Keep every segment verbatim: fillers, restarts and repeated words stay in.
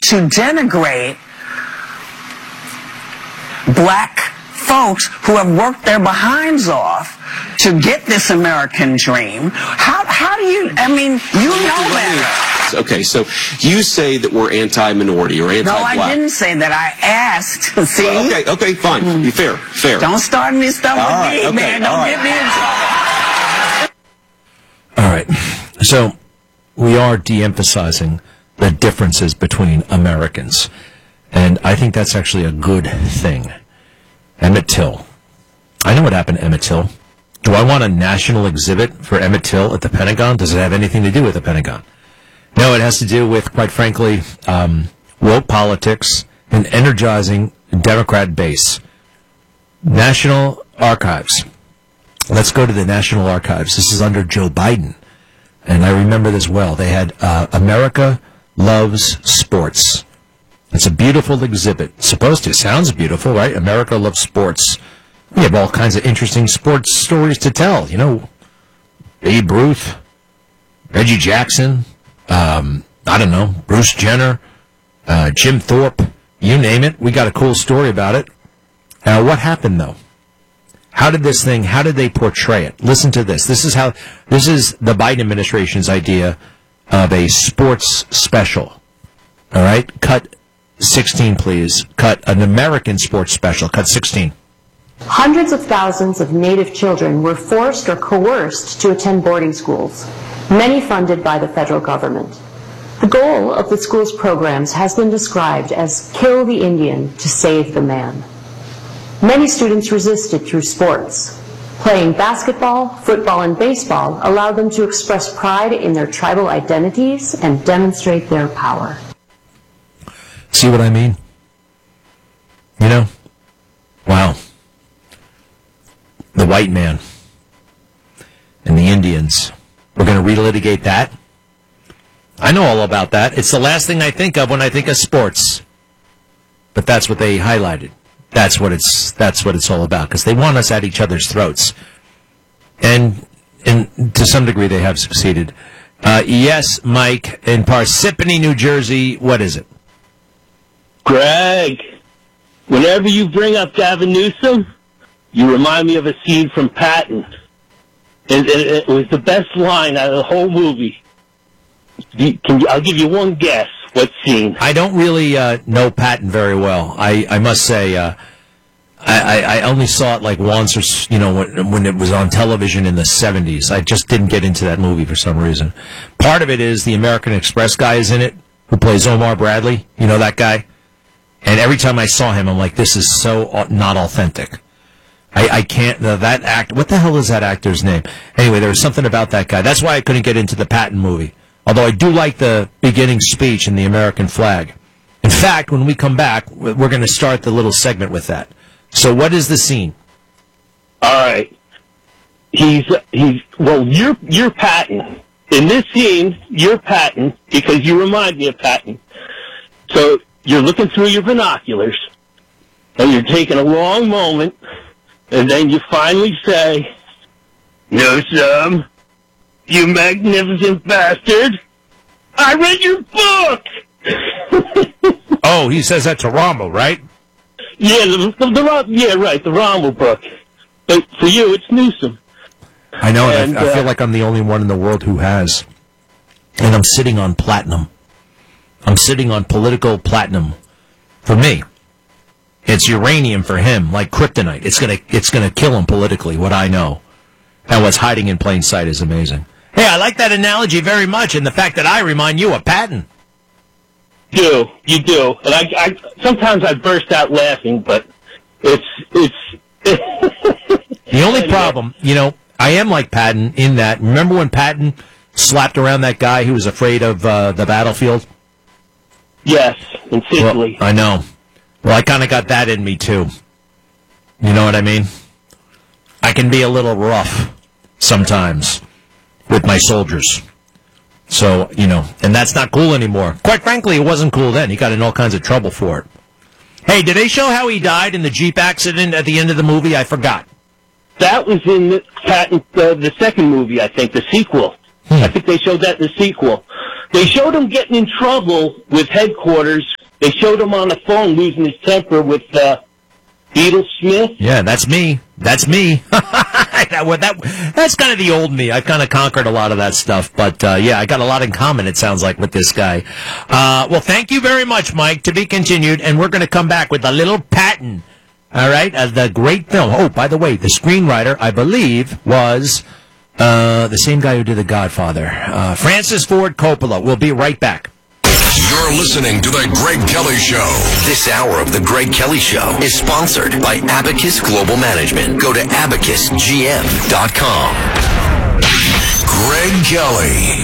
to denigrate black folks who have worked their behinds off to get this American dream. How, how do you, I mean, you know better. Okay, so you say that we're anti-minority or anti-black. No, I didn't say that. I asked. See? Well, okay, okay, fine. Mm. Fair, fair. Don't start me stuff all with right, me, okay, man. Don't all get right. me in trouble. All right. So we are de-emphasizing the differences between Americans. And I think that's actually a good thing. Emmett Till. I know what happened to Emmett Till. Do I want a national exhibit for Emmett Till at the Pentagon? Does it have anything to do with the Pentagon? No, it has to do with, quite frankly, um, woke politics and energizing Democrat base. National Archives. Let's go to the National Archives. This is under Joe Biden. And I remember this well. They had uh, America Loves Sports. It's a beautiful exhibit. Supposed to. Sounds beautiful, right? America Loves Sports. We have all kinds of interesting sports stories to tell. You know, Babe Ruth, Reggie Jackson, um, I don't know, Bruce Jenner, uh, Jim Thorpe, you name it. We got a cool story about it. Now, what happened, though? How did this thing, how did they portray it? Listen to this. This is how, this is the Biden administration's idea of a sports special. All right? Cut sixteen, please. Cut an American sports special. Cut sixteen. Hundreds of thousands of Native children were forced or coerced to attend boarding schools, many funded by the federal government. The goal of the school's programs has been described as kill the Indian to save the man. Many students resisted through sports. Playing basketball, football, and baseball allowed them to express pride in their tribal identities and demonstrate their power. See what I mean? You know? Wow. The white man and the Indians. We're going to relitigate that? I know all about that. It's the last thing I think of when I think of sports. But that's what they highlighted. That's what it's that's what it's all about, because they want us at each other's throats. And, and to some degree they have succeeded. Uh, yes, Mike, in Parsippany, New Jersey, what is it? Greg, whenever you bring up Gavin Newsom, you remind me of a scene from Patton. It, it, it was the best line out of the whole movie. You, can you, I'll give you one guess. What scene? I don't really uh, know Patton very well. I, I must say, uh, I, I only saw it like once, or you know, when, when it was on television in the seventies. I just didn't get into that movie for some reason. Part of it is the American Express guy is in it, who plays Omar Bradley. You know that guy? And every time I saw him, I'm like, this is so not authentic. I, I can't, uh, that act, what the hell is that actor's name? Anyway, there was something about that guy. That's why I couldn't get into the Patton movie. Although I do like the beginning speech in the American flag. In fact, when we come back, we're going to start the little segment with that. So what is the scene? All right. He's, he's, well, you're, you're Patton. In this scene, you're Patton because you remind me of Patton. So you're looking through your binoculars and you're taking a long moment and then you finally say, Newsom, you magnificent bastard, I read your book! Oh, he says that to Rommel, right? Yeah, the, the, the, yeah, right, the Rommel book. But for you, it's Newsom. I know, and, and I, I feel uh, like I'm the only one in the world who has. And I'm sitting on platinum. I'm sitting on political platinum. For me, it's uranium for him, like kryptonite. It's gonna, it's gonna kill him politically, what I know. And what's hiding in plain sight is amazing. Hey, I like that analogy very much, and the fact that I remind you of Patton. You do, you do. And I, I sometimes I burst out laughing, but it's it's. The only problem, you know, I am like Patton in that. Remember when Patton slapped around that guy who was afraid of uh, the battlefield? Yes, in Sicily. Well, I know. Well, I kind of got that in me too. You know what I mean? I can be a little rough sometimes with my soldiers. So, you know, and that's not cool anymore. Quite frankly, it wasn't cool then. He got in all kinds of trouble for it. Hey, did they show how he died in the Jeep accident at the end of the movie? I forgot. That was in the, Patton, uh, the second movie, I think, the sequel. Hmm. I think they showed that in the sequel. They showed him getting in trouble with headquarters They showed him on the phone losing his temper with uh, Beetle Smith. Yeah, that's me. That's me. that, that, that's kind of the old me. I've kind of conquered a lot of that stuff. But, uh, yeah, I got a lot in common, it sounds like, with this guy. Uh, well, thank you very much, Mike. To be continued. And we're going to come back with a little Patton. All right? Uh, the great film. Oh, by the way, the screenwriter, I believe, was uh, the same guy who did The Godfather. Uh, Francis Ford Coppola. We'll be right back. You're listening to The Greg Kelly Show. This hour of The Greg Kelly Show is sponsored by Abacus Global Management. Go to abacus g m dot com. Greg Kelly.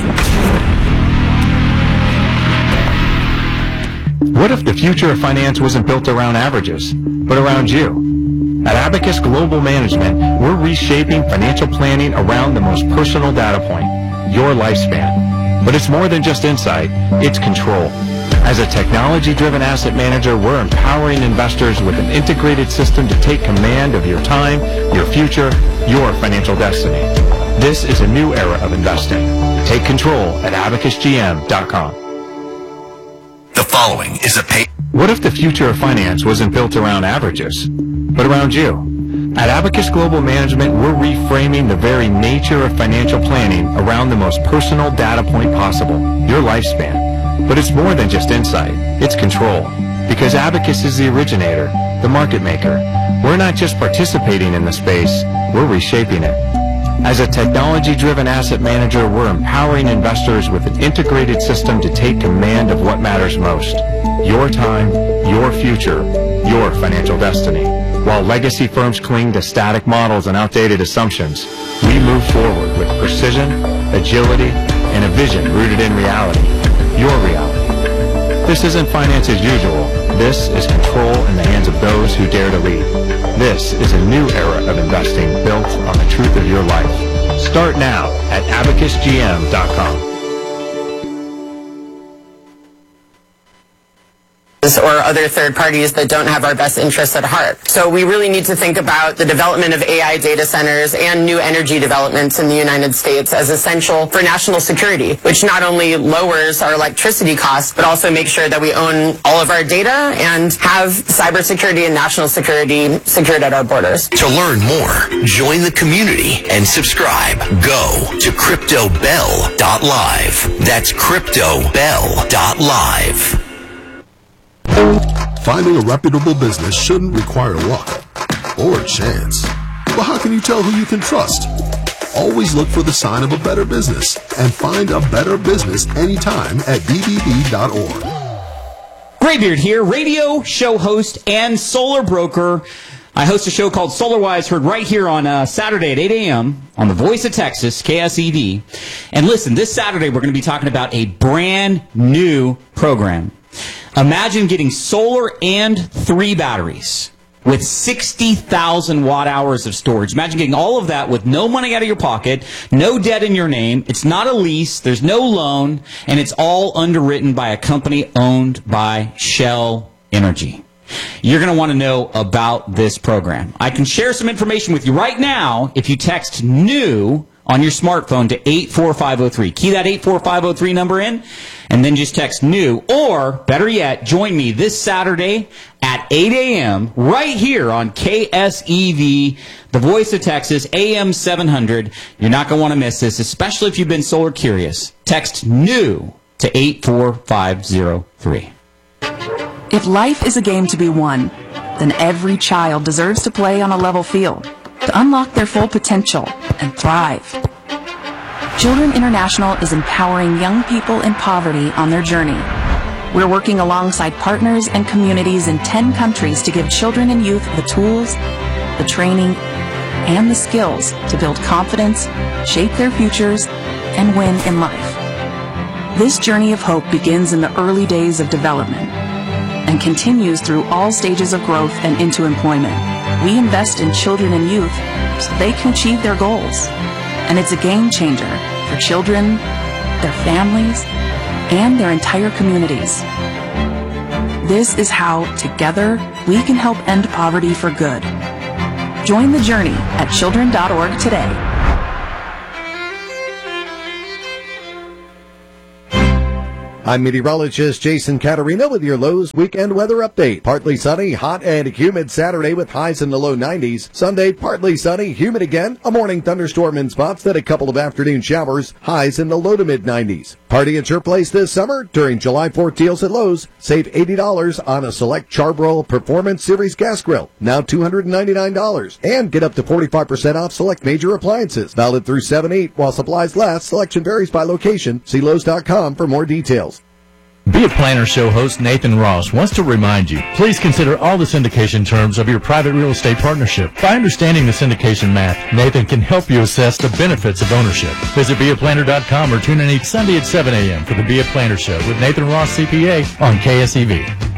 What if the future of finance wasn't built around averages, but around you? At Abacus Global Management, we're reshaping financial planning around the most personal data point, your lifespan. But it's more than just insight, it's control. As a technology-driven asset manager, we're empowering investors with an integrated system to take command of your time, your future, your financial destiny. This is a new era of investing. Take control at abacus g m dot com. The following is a pay... What if the future of finance wasn't built around averages, but around you? At Abacus Global Management, we're reframing the very nature of financial planning around the most personal data point possible, your lifespan. But it's more than just insight, it's control. Because Abacus is the originator, the market maker. We're not just participating in the space, we're reshaping it. As a technology-driven asset manager, we're empowering investors with an integrated system to take command of what matters most. Your time, your future, your financial destiny. While legacy firms cling to static models and outdated assumptions, we move forward with precision, agility, and a vision rooted in reality. Your reality. This isn't finance as usual. This is control in the hands of those who dare to lead. This is a new era of investing built on the truth of your life. Start now at abacus g m dot com. Or other third parties that don't have our best interests at heart. So we really need to think about the development of A I data centers and new energy developments in the United States as essential for national security, which not only lowers our electricity costs, but also makes sure that we own all of our data and have cybersecurity and national security secured at our borders. To learn more, join the community and subscribe. Go to crypto bell dot live. That's crypto bell dot live. Finding a reputable business shouldn't require luck or chance. But how can you tell who you can trust? Always look for the sign of a better business and find a better business anytime at b b b dot org. Graybeard here, radio, show host, and solar broker. I host a show called SolarWise, heard right here on uh, Saturday at eight a m on the Voice of Texas, K S E D. And listen, this Saturday we're going to be talking about a brand new program. Imagine getting solar and three batteries with sixty thousand watt hours of storage. Imagine getting all of that with no money out of your pocket, no debt in your name. It's not a lease. There's no loan. And it's all underwritten by a company owned by Shell Energy. You're going to want to know about this program. I can share some information with you right now if you text NEW on your smartphone to eight four five oh three. Key that eight four five oh three number in, and then just text NEW. Or, better yet, join me this Saturday at eight a m right here on K S E V, the Voice of Texas, A M seven hundred. You're not going to want to miss this, especially if you've been solar curious. Text NEW to eight four five oh three. If life is a game to be won, then every child deserves to play on a level field, to unlock their full potential and thrive. Children International is empowering young people in poverty on their journey. We're working alongside partners and communities in ten countries to give children and youth the tools, the training, and the skills to build confidence, shape their futures, and win in life. This journey of hope begins in the early days of development and continues through all stages of growth and into employment. We invest in children and youth so they can achieve their goals. And it's a game changer for children, their families, and their entire communities. This is how, together, we can help end poverty for good. Join the journey at children dot org today. I'm meteorologist Jason Caterina with your Lowe's weekend weather update. Partly sunny, hot and humid Saturday with highs in the low nineties. Sunday, partly sunny, humid again. A morning thunderstorm in spots, then a couple of afternoon showers. Highs in the low to mid nineties. Party at your place this summer during July fourth deals at Lowe's. Save eighty dollars on a select Charbroil Performance Series gas grill. Now two hundred ninety-nine dollars. And get up to forty-five percent off select major appliances. Valid through seven eight while supplies last. Selection varies by location. See Lowe's dot com for more details. Be a Planner Show host Nathan Ross wants to remind you, please consider all the syndication terms of your private real estate partnership. By understanding the syndication math, Nathan can help you assess the benefits of ownership. Visit be a planner dot com or tune in each Sunday at seven a.m. for the Be a Planner Show with Nathan Ross, C P A, on K S E V.